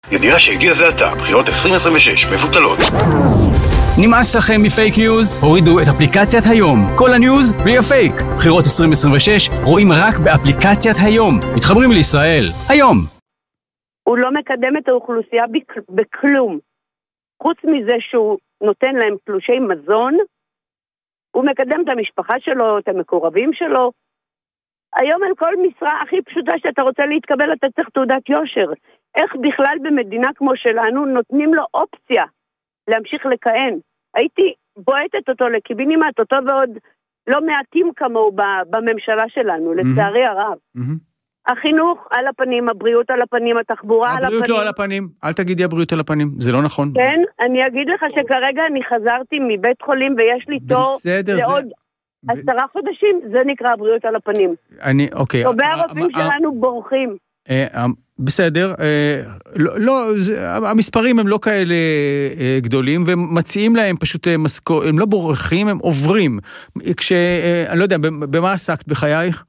ידיעה שהגיע זה עתה, בחירות 2026 מבוטלות. נמאס לכם מפייק ניוז? הורידו את אפליקציית היום. כל הניוז בלי הפייק. בחירות 2026 רואים רק באפליקציית היום. מתחברים לישראל. היום. הוא לא מקדם את האוכלוסייה בכלום. חוץ מזה שהוא נותן להם תלושי מזון, הוא מקדם את המשפחה שלו, את המקורבים שלו. היום על כל משרה הכי פשוטה שאתה רוצה להתקבל, אתה צריך תעודת יושר. איך בכלל במדינה כמו שלנו נותנים לו אופציה להמשיך לכהן? הייתי בועטת אותו לקיבינימט, אותו ועוד לא מעטים כמוהו בממשלה שלנו, לצערי הרב. החינוך על הפנים, הבריאות על הפנים, התחבורה על הפנים. הבריאות לא על הפנים, אל תגידי הבריאות על הפנים, זה לא נכון. כן, אני אגיד לך שכרגע אני חזרתי מבית חולים ויש לי תור לעוד 10 חודשים, זה נקרא הבריאות על הפנים. אוקיי. הרבה הרופאים שלנו בורחים. בסדר, לא, המספרים הם לא כאלה גדולים, ומציעים להם פשוט הם לא בורחים, הם עוברים. אני לא יודע, במה עסקת בחייך?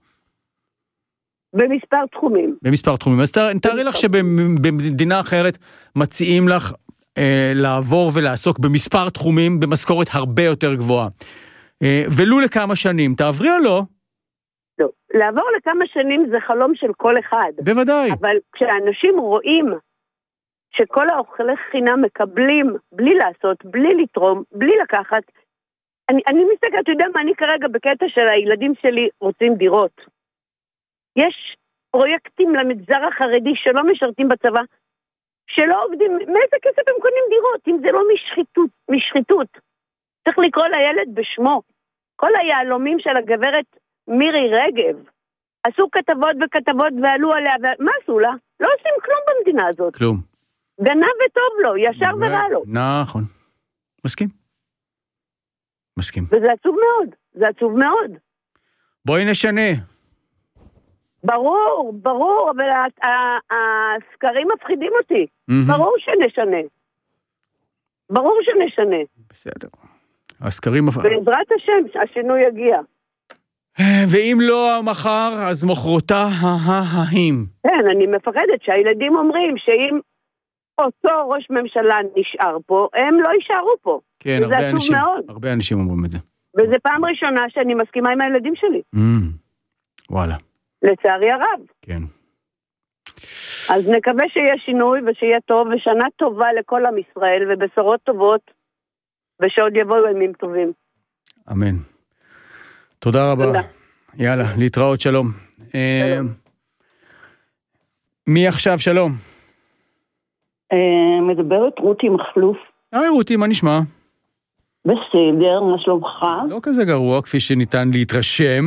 במספר תחומים. במספר תחומים. אז תארי לך שבמדינה אחרת מציעים לך לעבור ולעסוק במספר תחומים במשכורת הרבה יותר גבוהה. ולו לכמה שנים, תעברי או לא? לא, לעבור לכמה שנים זה חלום של כל אחד. בוודאי. אבל כשאנשים רואים שכל האוכלי חינם מקבלים בלי לעשות, בלי לתרום, בלי לקחת, אני מסתכלת, אתה יודע מה, אני כרגע בקטע של הילדים שלי רוצים דירות. יש פרויקטים למגזר החרדי שלא משרתים בצבא, שלא עובדים, מאיזה כסף הם קונים דירות, אם זה לא משחיתות. צריך לקרוא לילד בשמו. כל היעלומים של הגברת מירי רגב עשו כתבות וכתבות ועלו עליה, מה עשו לה? לא עושים כלום במדינה הזאת. כלום. גנב וטוב לו, ישר ורע לו. נכון. מסכים. וזה עצוב מאוד, זה עצוב מאוד. בואי נשנה. ברור, אבל הסקרים מפחידים אותי. ברור שנשנה. בסדר. הסקרים בעזרת השם, השינוי יגיע. ואם לא מחר, אז מחרתיים. כן, אני מפחדת שהילדים אומרים שאם אותו ראש ממשלה נשאר פה, הם לא יישארו פה. כן, הרבה אנשים אומרים את זה. וזה פעם ראשונה שאני מסכימה עם הילדים שלי. וואלה. לצערי הרב. כן. אז נקווה שיהיה שינוי ושיהיה טוב, ושנה טובה לכל עם ישראל, ובשורות טובות, ושעוד יבואו ימים טובים. אמן. תודה רבה. תודה. יאללה, להתראות, שלום. מי עכשיו, שלום? מדברת רותי מחלוף. רותי, מה נשמע? בסדר, מה שלומך? לא כזה גרוע, כפי שניתן להתרשם.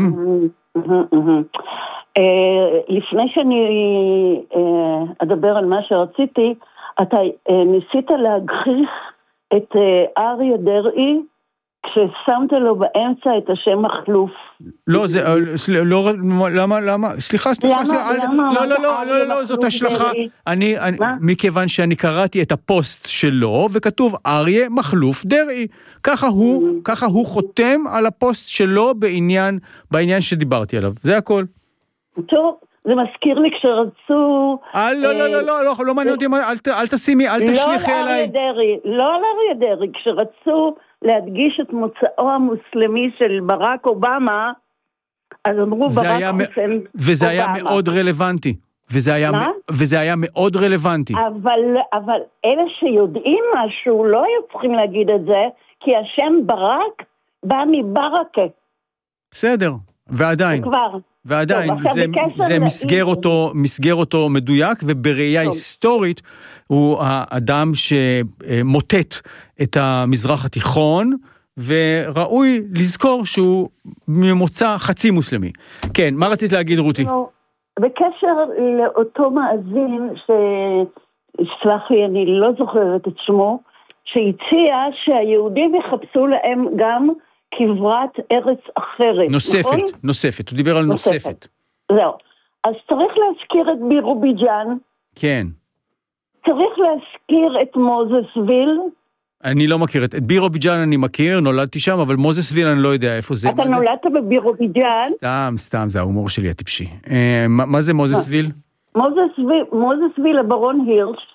לפני שאני אדבר על מה שרציתי, אתה ניסית להגחיך את אריה דרעי, כששמת לו באמצע את השם מחלוף. לא, זה, לא, למה? סליחה, לא, זאת השלכה. מכיוון שאני קראתי את הפוסט שלו, וכתוב אריה מחלוף דרעי. ככה הוא חותם על הפוסט שלו בעניין שדיברתי עליו. זה הכל. טוב, זה מזכיר לי כשרצו... לא מעניין אותי, אל תשימי, אל תשליחי אליי. לא על אריה דרעי, כשרצו להדגיש את מוצאו המוסלמי של ברק אובמה, אז אמרו ברק חוסן. וזה היה מאוד רלוונטי. וזה היה מאוד רלוונטי. אבל אלה שיודעים משהו לא היו צריכים להגיד את זה, כי השם ברק בא מברקה. בסדר, ועדיין. זה מסגר אותו מדויק, ובראייה היסטורית הוא האדם שמוטט את המזרח התיכון, וראוי לזכור שהוא ממוצא חצי מוסלמי. כן, מה רצית להגיד, רותי? בקשר לאותו מאזין, סלח לי, אני לא זוכרת את שמו, שהציע שהיהודים יחפשו להם גם כברת ארץ אחרת. נוספת, הוא דיבר על נוספת. זהו. אז צריך להזכיר את בירוביג'אן. כן. צריך להזכיר את מוזסוויל. אני לא מכיר את בירוביג'אן, אני מכיר, נולדתי שם, אבל מוזסוויל אני לא יודע איפה זה. אתה נולדת בבירוביג'אן? סתם, זה ההומור שלי הטיפשי. מה זה מוזסוויל? מוזסוויל, הברון הירש,